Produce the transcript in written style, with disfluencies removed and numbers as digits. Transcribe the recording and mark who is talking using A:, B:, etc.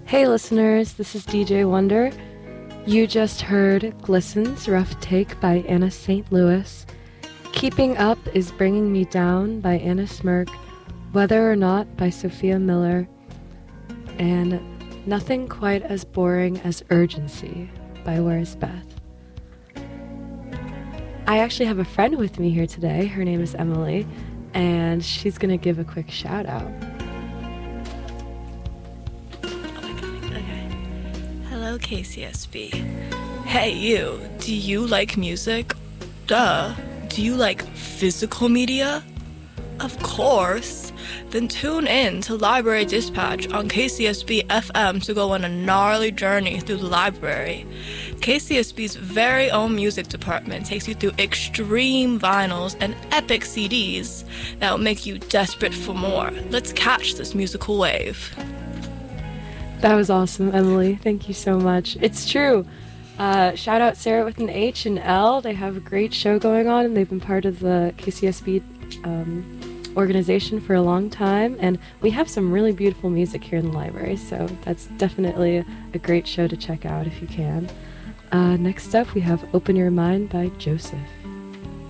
A: Hey listeners, this is DJ Wonder. You just heard Glisten's Rough Take by Anna St. Louis. Keeping Up is Bringing Me Down by Anna Smirk. Whether or Not by Sophia Miller. And Nothing Quite as Boring as Urgency by Where's Beth. I actually have a friend with me here today. Her name is Emily, and she's going to give a quick shout out.
B: Okay. Hello, KCSB. Hey, you. Do you like music? Duh. Do you like physical media? Of course. Then tune in to Library Dispatch on KCSB FM to go on a gnarly journey through the library. KCSB's very own music department takes you through extreme vinyls and epic CDs that will make you desperate for more. Let's catch this musical wave.
A: That was awesome, Emily. Thank you so much. It's true. Shout out Sarah with an H and L. They have a great show going on, and they've been part of the KCSB organization for a long time, and we have some really beautiful music here in the library, so that's definitely a great show to check out if you can. Next up, we have Open Your Mind by Joseph.